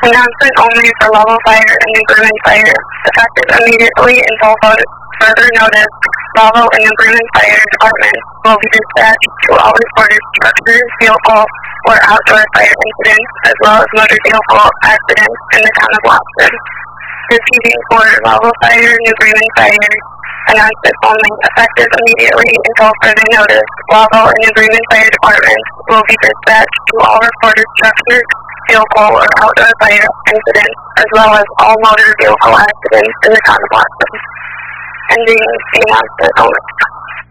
Announcement only for Level Fire and New Bremen Fire. Effective immediately until further notice, Level and New Bremen Fire Department will be dispatched to all reported structures, vehicle, or outdoor fire incidents, as well as motor vehicle accidents in the town of Watson. Proceeding for Level Fire, New Bremen Fire. Announcement only, effective immediately until further notice, Level and New Bremen Fire Department will be dispatched to all reported structures, vehicle, or outdoor fire incidents, as well as all motor vehicle accidents in the town of Watson. Ending the announcement only.